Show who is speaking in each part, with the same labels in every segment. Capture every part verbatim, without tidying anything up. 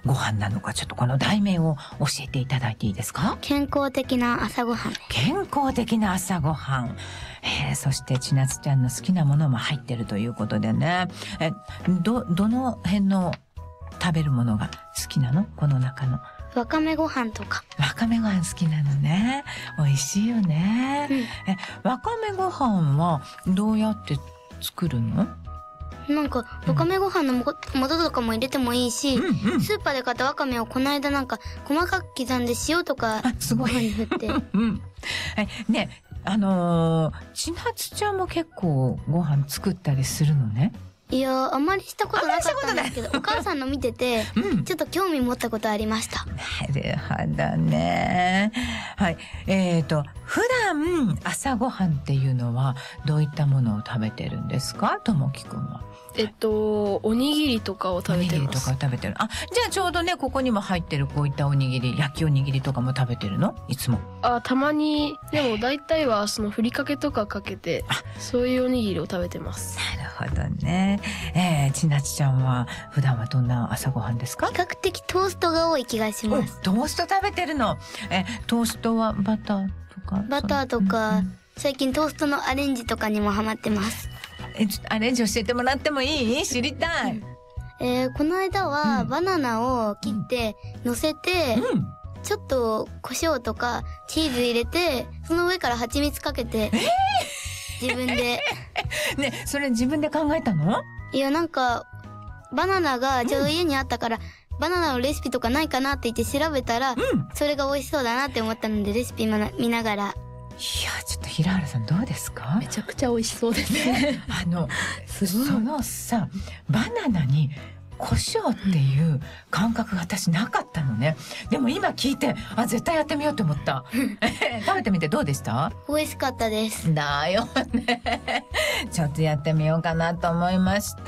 Speaker 1: ご飯なのか、ちょっとこの題名を教えていただいていいですか？
Speaker 2: 健康的な朝ごはん。
Speaker 1: 健康的な朝ごはん。えー、そして千夏ちゃんの好きなものも入ってるということでね。え、ど、どの辺の食べるものが好きなの？この中の。
Speaker 2: わかめご飯とか。
Speaker 1: わかめご飯好きなのね。美味しいよね。うん、え、わかめご飯はどうやって作るの？
Speaker 2: なんか、わかめご飯のも素とかも入れてもいいし、
Speaker 1: うんうん、
Speaker 2: スーパーで買ったわかめをこの間なんか、細かく刻んで塩とか、
Speaker 1: すごい。
Speaker 2: ご飯に振って。
Speaker 1: うん。え、ね、あのー、千夏ちゃんも結構ご飯作ったりするのね。
Speaker 2: いや、あんまりしたことなかったんですけど、お母さんの見てて、うん、ちょっと興味持ったことありました。
Speaker 1: なるほどね。はい。えっと、普段朝ごはんっていうのはどういったものを食べてるんですか？ともきくんは。
Speaker 3: えっと、おにぎりとかを食べてます。おにぎりとかを
Speaker 1: 食べてる。あ、じゃあちょうどね、ここにも入ってるこういったおにぎり、焼きおにぎりとかも食べてるの？いつも。
Speaker 3: あ、たまに、でも大体はそのふりかけとかかけて、そういうおにぎりを食べてます。
Speaker 1: なるほどね。えー、ちなちちゃんは普段はどんな朝ごはんですか？
Speaker 2: 比較的トーストが多い気がします。
Speaker 1: トースト食べてるの？え、トーストはバターとか？
Speaker 2: バターとか、うんうん、最近トーストのアレンジとかにもハマってます。
Speaker 1: え、ちょっとアレンジ教えてもらってもいい？知りたい。うん、
Speaker 2: えー、この間は、バナナを切って乗せて、うん、ちょっと胡椒とかチーズ入れて、その上から蜂蜜かけて、えー、自分で。
Speaker 1: ね、それ自分で考えたの？
Speaker 2: いや、なんか、バナナがちょうど家にあったから、うん、バナナのレシピとかないかなって言って調べたら、うん、それが美味しそうだなって思ったので、レシピ見ながら。
Speaker 1: いや、ちょっと平原さんどうですか？
Speaker 3: めちゃくちゃ美味しそうですね。
Speaker 1: あの、そのさ、バナナに胡椒っていう感覚が私なかったのね。でも今聞いて、あ、絶対やってみようと思った。食べてみてどうでした？
Speaker 2: 美味しかったです。
Speaker 1: だよね。ちょっとやってみようかなと思いました。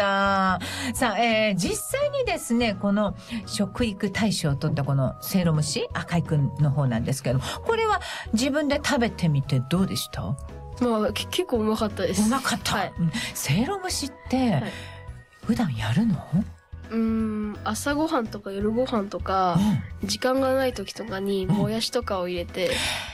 Speaker 1: さあ、えー、実際にですね、この食育大賞を取ったこのせいろ蒸し、赤井くんの方なんですけど、これは自分で食べてみてどうでした？
Speaker 3: まあ、結構うまかったです。
Speaker 1: うまかった。はい、せいろ蒸しって、はい、普段やるの？
Speaker 3: うーん、朝ごはんとか夜ごはんとか、うん、時間がない時とかにもやしとかを入れて、うん、へ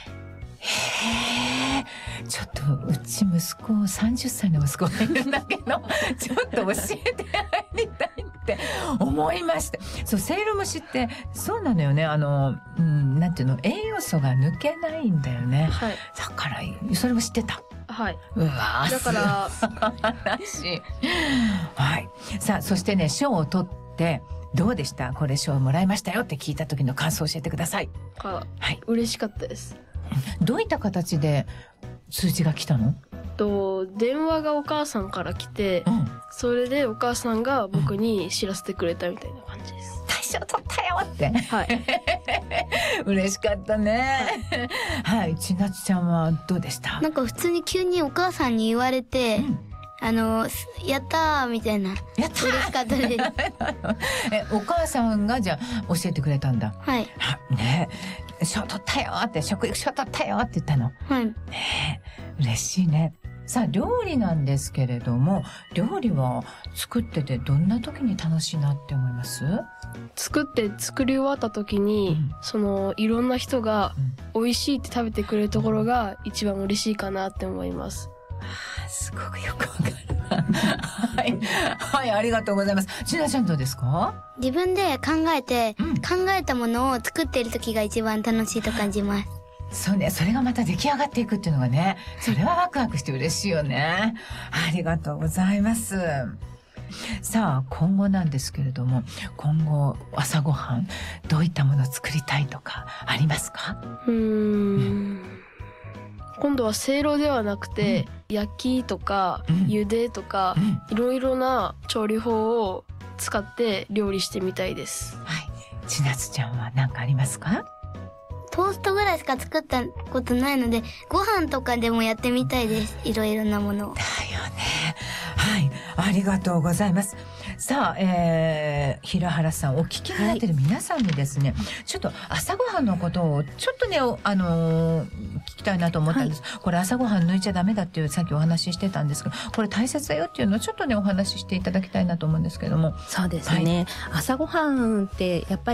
Speaker 1: え、ちょっとうち息子さんじゅっさいの息子がいるんだけどちょっと教えてやりたいって思いました。そう、せいろ蒸しってそうなのよね。あの、うん、なんていうの、栄養素が抜けないんだよね。はい。だからそれも知ってた。
Speaker 3: はい。
Speaker 1: うわ、
Speaker 3: だから
Speaker 1: 話。はい。さあ、そしてね、賞を取ってどうでした？これ賞をもらいましたよって聞いた時の感想を教えてください。
Speaker 3: あ、はい。嬉しかったです。
Speaker 1: どういった形で通知が来たの？
Speaker 3: と、電話がお母さんから来て、うん、それでお母さんが僕に知らせてくれたみたいな感じです。
Speaker 1: 大賞取ったよって。
Speaker 3: はい。
Speaker 1: 嬉しかったね。はい。ちなつちゃんはどうでした？
Speaker 2: なんか普通に急にお母さんに言われて、うん、あの、やったーみたいな。
Speaker 1: やったー
Speaker 2: 嬉しかったです。
Speaker 1: え、お母さんがじゃあ教えてくれたんだ。
Speaker 2: はい。
Speaker 1: ねえ、賞取ったよって、食育賞取ったよって言ったの。
Speaker 2: はい。
Speaker 1: ねえ、嬉しいね。さあ、料理なんですけれども、料理は作っててどんな時に楽しいなって思います？
Speaker 3: 作って作り終わった時に、うん、そのいろんな人が美味しいって食べてくれるところが一番嬉しいかなって思います。
Speaker 1: あ、すごくよくわかる。はい。はい、ありがとうございます。ちなちゃんどうですか？
Speaker 2: 自分で考えて、うん、考えたものを作っている時が一番楽しいと感じます。
Speaker 1: そうね、それがまた出来上がっていくっていうのがね、それはワクワクして嬉しいよね。ありがとうございます。さあ、今後なんですけれども、今後朝ごはんどういったものを作りたいとかありますか？
Speaker 3: うーん、うん、今度はせいろではなくて、うん、焼きとか、うん、茹でとか、うん、いろいろな調理法を使って料理してみたいです。
Speaker 1: はい。ちなつちゃんは何かありますか？
Speaker 2: トーストぐらいしか作ったことないので、ご飯とかでもやってみたいです。いろいろなものを。
Speaker 1: だよね。はい。ありがとうございます。さあ、えー、平原さん、お聞きになってる皆さんにですね、はい、ちょっと朝ごはんのことをちょっとね、あのー、聞きたいなと思ったんです。はい、これ朝ごはん抜いちゃダメだっていうさっきお話ししてたんですけど、これ大切だよっていうのをちょっとね、お話ししていただきたいなと思うんですけども。
Speaker 4: そうですね。はい、朝ごはんってやっぱり